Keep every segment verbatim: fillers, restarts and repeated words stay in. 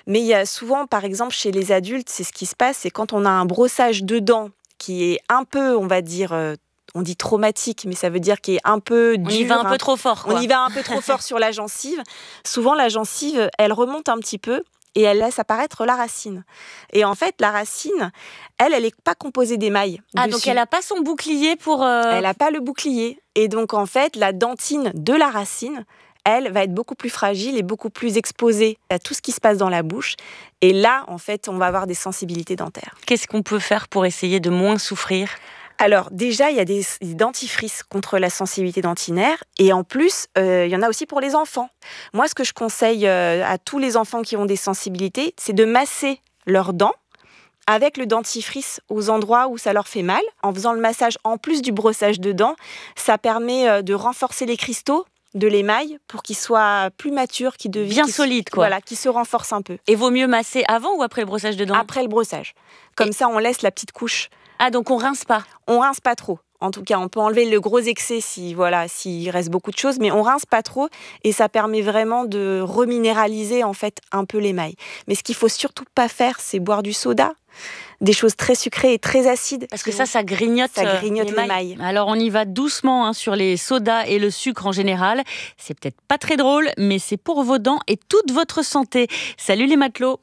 Mais il y a souvent, par exemple, chez les adultes, c'est ce qui se passe, c'est quand on a un brossage de dents qui est un peu, on va dire, euh, on dit traumatique, mais ça veut dire qu'il est un peu dur. On y va un hein. peu trop fort, quoi. On y va un peu trop fort sur la gencive. Souvent, la gencive, elle remonte un petit peu et elle laisse apparaître la racine. Et en fait, la racine, elle, elle n'est pas composée d'émail. Ah, dessus. donc elle n'a pas son bouclier pour... Euh... Elle n'a pas le bouclier. Et donc, en fait, la dentine de la racine, elle va être beaucoup plus fragile et beaucoup plus exposée à tout ce qui se passe dans la bouche. Et là, en fait, on va avoir des sensibilités dentaires. Qu'est-ce qu'on peut faire pour essayer de moins souffrir ? Alors, déjà, il y a des, des dentifrices contre la sensibilité dentinaire. Et en plus, euh, il y en a aussi pour les enfants. Moi, ce que je conseille euh, à tous les enfants qui ont des sensibilités, c'est de masser leurs dents avec le dentifrice aux endroits où ça leur fait mal. En faisant le massage, en plus du brossage de dents, ça permet euh, de renforcer les cristaux de l'émail pour qu'il soit plus mature, qu'il devienne bien solide, quoi. Voilà, qu'il se renforce un peu. Et vaut mieux masser avant ou après le brossage de dents ? Après le brossage. Comme Et... ça, on laisse la petite couche. Ah, donc on rince pas ? On rince pas trop. En tout cas, on peut enlever le gros excès si voilà, s'il reste beaucoup de choses, mais on rince pas trop et ça permet vraiment de reminéraliser en fait un peu l'émail. Mais ce qu'il faut surtout pas faire, c'est boire du soda, des choses très sucrées et très acides. Parce que ça, ça grignote, ça grignote l'émail. l'émail. Alors on y va doucement hein, sur les sodas et le sucre en général. C'est peut-être pas très drôle, mais c'est pour vos dents et toute votre santé. Salut les matelots.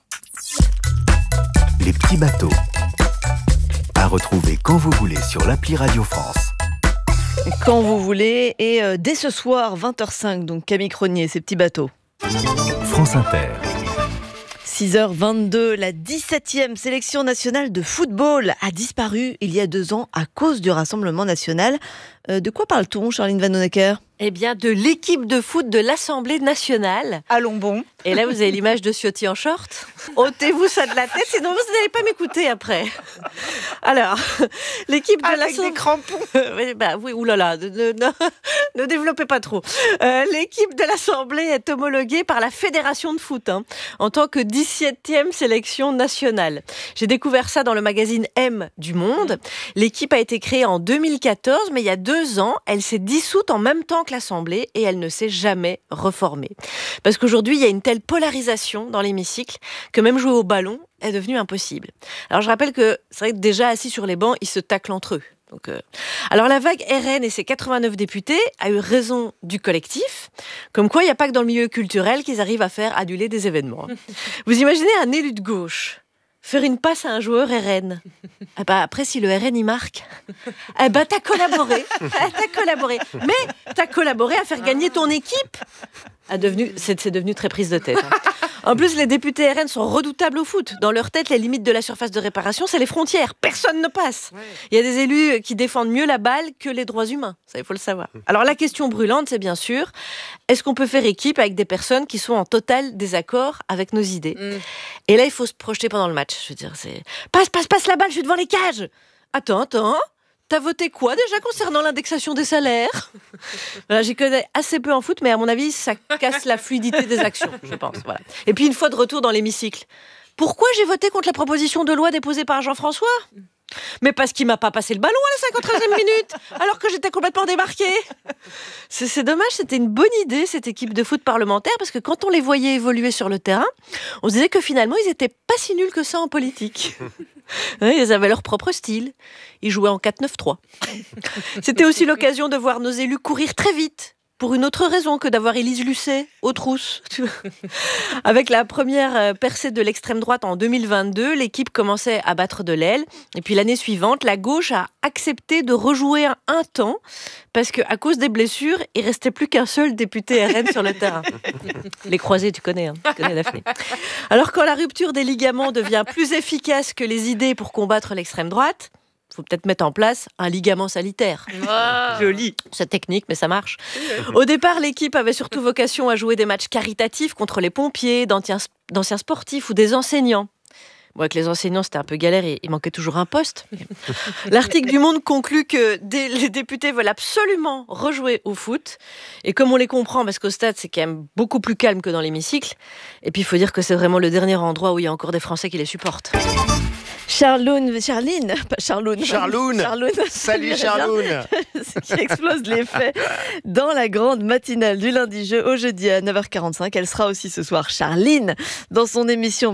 Les petits bateaux. À retrouver quand vous voulez sur l'appli Radio France. Quand vous voulez, et euh, dès ce soir, vingt heures cinq, donc Camille Cronier, ces petits bateaux. France Inter. six heures vingt-deux, la dix-septième sélection nationale de football a disparu il y a deux ans à cause du Rassemblement national. Euh, de quoi parle-t-on, Charline Vanhoenacker ? Eh bien, de l'équipe de foot de l'Assemblée nationale. Allons bon. Et là, vous avez l'image de Ciotti en short. Ôtez-vous ça de la tête, sinon vous n'allez pas m'écouter après. Alors, l'équipe de l'Assemblée... Avec des crampons. oui, bah, oui, oulala, ne, ne, ne, ne développez pas trop. Euh, l'équipe de l'Assemblée est homologuée par la Fédération de foot, hein, en tant que dix-septième sélection nationale. J'ai découvert ça dans le magazine M du Monde. L'équipe a été créée en deux mille quatorze, mais il y a deux ans, elle s'est dissoute en même temps que l'Assemblée et elle ne s'est jamais reformée. Parce qu'aujourd'hui, il y a une telle polarisation dans l'hémicycle que même jouer au ballon est devenu impossible. Alors je rappelle que c'est vrai que déjà assis sur les bancs, ils se taclent entre eux. Donc, euh... Alors la vague R N et ses quatre-vingt-neuf députés a eu raison du collectif, comme quoi il n'y a pas que dans le milieu culturel qu'ils arrivent à faire aduler des événements. Vous imaginez un élu de gauche faire une passe à un joueur R N. Ah bah après, si le R N y marque, eh bah t'as collaboré, t'as collaboré, mais t'as collaboré à faire gagner ton équipe. A devenu, c'est, c'est devenu très prise de tête. Hein. En plus, les députés R N sont redoutables au foot. Dans leur tête, les limites de la surface de réparation, c'est les frontières. Personne ne passe. Ouais. Il y a des élus qui défendent mieux la balle que les droits humains. Ça, il faut le savoir. Alors, la question brûlante, c'est bien sûr, est-ce qu'on peut faire équipe avec des personnes qui sont en total désaccord avec nos idées ? mm. Et là, il faut se projeter pendant le match. Je veux dire, c'est... Passe, passe, passe la balle, je suis devant les cages. Attends, attends. T'as voté quoi déjà concernant l'indexation des salaires ? Voilà, j'y connais assez peu en foot, mais à mon avis, ça casse la fluidité des actions, je pense. Voilà. Et puis une fois de retour dans l'hémicycle, pourquoi j'ai voté contre la proposition de loi déposée par Jean-François ? Mais parce qu'il m'a pas passé le ballon à la cinquante-treizième minute, alors que j'étais complètement démarquée. C'est, c'est dommage, c'était une bonne idée, cette équipe de foot parlementaire, parce que quand on les voyait évoluer sur le terrain, on se disait que finalement, ils étaient pas si nuls que ça en politique. Ils avaient leur propre style. Ils jouaient en quatre neuf trois. C'était aussi l'occasion de voir nos élus courir très vite, pour une autre raison que d'avoir Élise Lucet aux trousses. Avec la première percée de l'extrême droite en deux mille vingt-deux, l'équipe commençait à battre de l'aile. Et puis l'année suivante, la gauche a accepté de rejouer un, un temps parce qu'à cause des blessures, il ne restait plus qu'un seul député R N sur le terrain. Les croisés, tu connais, hein, tu connais Daphné. Alors quand la rupture des ligaments devient plus efficace que les idées pour combattre l'extrême droite, il faut peut-être mettre en place un ligament salitaire. Wow. Joli. C'est technique, mais ça marche. Au départ, l'équipe avait surtout vocation à jouer des matchs caritatifs contre les pompiers, d'anciens, d'anciens sportifs ou des enseignants. Bon, avec les enseignants, c'était un peu galère et il manquait toujours un poste. L'article du Monde conclut que des, les députés veulent absolument rejouer au foot. Et comme on les comprend, parce qu'au stade, c'est quand même beaucoup plus calme que dans l'hémicycle. Et puis, il faut dire que c'est vraiment le dernier endroit où il y a encore des Français qui les supportent. Charloune, Charline, pas Charloune. Charloune. Charloune. Salut Charloune. Ce qui explose les faits dans la grande matinale du lundi jeu au jeudi à neuf heures quarante-cinq. Elle sera aussi ce soir Charline dans son émission